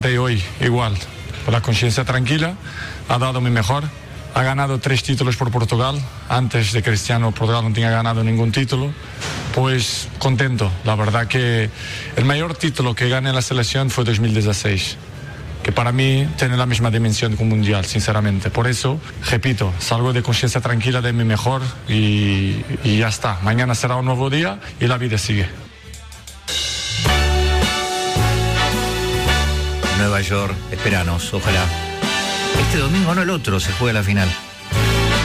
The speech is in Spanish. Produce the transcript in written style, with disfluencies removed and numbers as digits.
De hoy igual, con la conciencia tranquila, ha dado mi mejor, ha ganado 3 títulos por Portugal, antes de Cristiano Portugal no tenía ganado ningún título, pues contento, la verdad que el mayor título que gané en la selección fue 2016, que para mí tiene la misma dimensión que un mundial, sinceramente, por eso, repito, salgo de conciencia tranquila de mi mejor y ya está, mañana será un nuevo día y la vida sigue. Nueva York, esperanos, ojalá. Este domingo, no el otro, se juega la final.